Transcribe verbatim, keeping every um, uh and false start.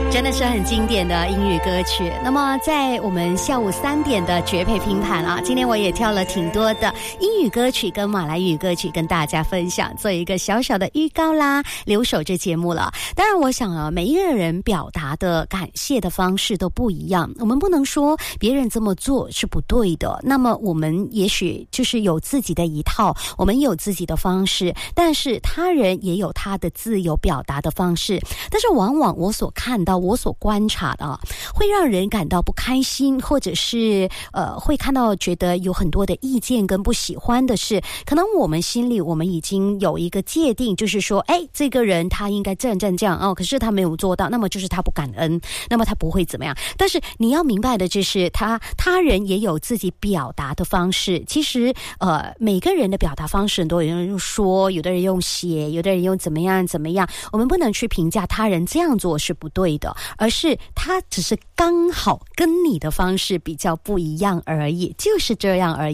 真的是很经典的英语歌曲。那么在我们下午三点的绝配拼盘啊，今天我也挑了挺多的英语歌曲跟马来语歌曲跟大家分享，做一个小小的预告啦，留守这节目了。当然我想啊，每一个人表达的感谢的方式都不一样，我们不能说别人这么做是不对的，那么我们也许就是有自己的一套，我们有自己的方式，但是他人也有他的自由表达的方式。但是往往我所看到我所观察的啊，会让人感到不开心，或者是呃会看到觉得有很多的意见跟不喜欢的是，可能我们心里我们已经有一个界定，就是说哎，这个人他应该这样这样这样哦，可是他没有做到，那么就是他不感恩，那么他不会怎么样。但是你要明白的就是他他人也有自己表达的方式。其实呃每个人的表达方式，很多人用说，有的人用写，有的人用怎么样怎么样，我们不能去评价他人这样做是不对的，而是他只是刚好跟你的方式比较不一样而已，就是这样而已。